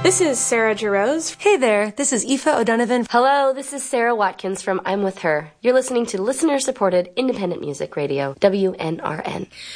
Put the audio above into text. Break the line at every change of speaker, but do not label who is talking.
This is Sarah Jarosz.
Hey there, this is Aoife O'Donovan.
Hello, this is Sarah Watkins from I'm With Her. You're listening to listener-supported independent music radio, WNRN.